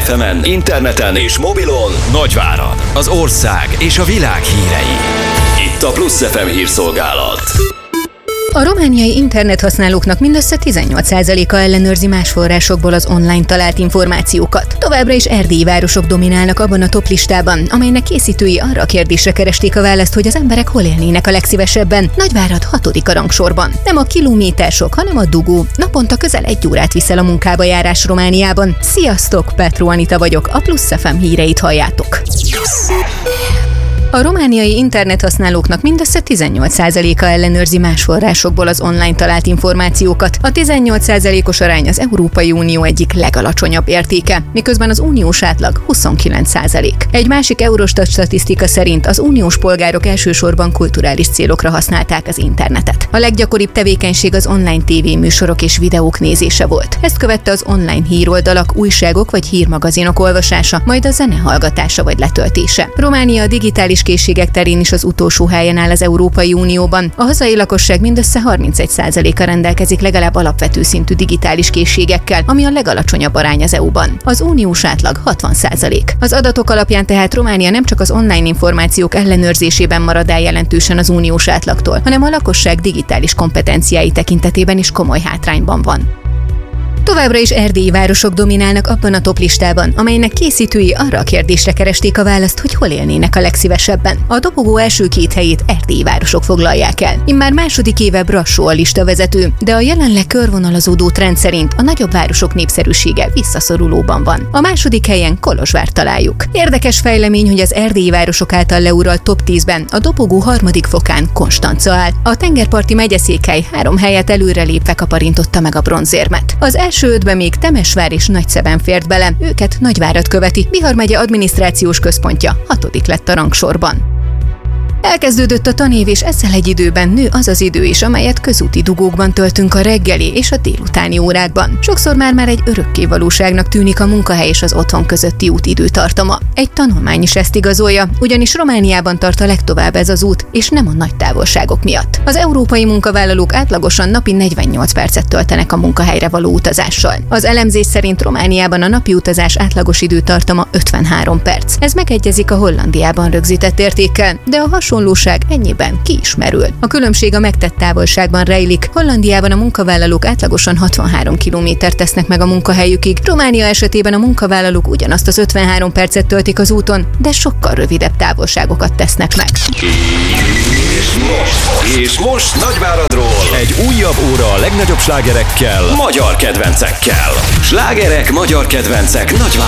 FM-en, interneten és mobilon Nagyvárad, az ország és a világ hírei. Itt a Plusz FM hírszolgálat. A romániai internethasználóknak mindössze 18%-a ellenőrzi más forrásokból az online talált információkat. Továbbra is erdélyi városok dominálnak abban a toplistában, amelynek készítői arra a kérdésre keresték a választ, hogy az emberek hol élnének a legszívesebben. Nagyvárad 6. a rangsorban. Nem a kilométer sok, hanem a dugó. Naponta közel 1 órát viszel a munkába járás Romániában. Sziasztok, Petro Anita vagyok, a Plusz FM híreit halljátok. A romániai internethasználóknak mindössze 18%-a ellenőrzi más forrásokból az online talált információkat. A 18%-os arány az Európai Unió egyik legalacsonyabb értéke, miközben az uniós átlag 29%. Egy másik Eurostat statisztika szerint az uniós polgárok elsősorban kulturális célokra használták az internetet. A leggyakoribb tevékenység az online tévéműsorok és videók nézése volt. Ezt követte az online híroldalak, újságok vagy hírmagazinok olvasása, majd a zene hallgatása vagy letöltése. Románia a digitális készségek terén is az utolsó helyen áll az Európai Unióban. A hazai lakosság mindössze 31%-a rendelkezik legalább alapvető szintű digitális készségekkel, ami a legalacsonyabb arány az EU-ban. Az uniós átlag 60%. Az adatok alapján tehát Románia nem csak az online információk ellenőrzésében marad el jelentősen az uniós átlagtól, hanem a lakosság digitális kompetenciái tekintetében is komoly hátrányban van. Továbbra is erdélyi városok dominálnak abban a toplistában, amelynek készítői arra a kérdésre keresték a választ, hogy hol élnének a legszívesebben. A dobogó első 2 helyét erdélyi városok foglalják el. Immár második éve Brassó a listavezető, de a jelenleg körvonalazódó trend szerint a nagyobb városok népszerűsége visszaszorulóban van. A második helyen Kolozsvárt találjuk. Érdekes fejlemény, hogy az erdélyi városok által leuralt top 10-ben a dobogó 3. fokán Konstanca áll. A tengerparti megyeszékhely 3 helyet előrelépve kaparintotta meg a bronzérmet. Az első 5-ben még Temesvár és Nagyszeben fért bele, őket Nagyvárad követi. Bihar megye adminisztrációs központja 6. lett a rangsorban. Elkezdődött a tanév, és ezzel egy időben nő az az idő is, amelyet közúti dugókban töltünk a reggeli és a délutáni órákban. Sokszor már egy örökké valóságnak tűnik a munkahely és az otthon közötti út időtartama. Egy tanulmány is ezt igazolja, ugyanis Romániában tart a legtovább ez az út, és nem a nagy távolságok miatt. Az európai munkavállalók átlagosan napi 48 percet töltenek a munkahelyre való utazással. Az elemzés szerint Romániában a napi utazás átlagos időtartama 53 perc. Ez megegyezik a Hollandiában rögzített értékkel, de a hasonlóság ennyiben ki is merül. A különbség a megtett távolságban rejlik. Hollandiában a munkavállalók átlagosan 63 kilométert tesznek meg a munkahelyükig. Románia esetében a munkavállalók ugyanazt az 53 percet töltik az úton, de sokkal rövidebb távolságokat tesznek meg. És most Nagyváradról egy újabb óra a legnagyobb slágerekkel, magyar kedvencekkel. Slágerek, magyar kedvencek, Nagyvárad.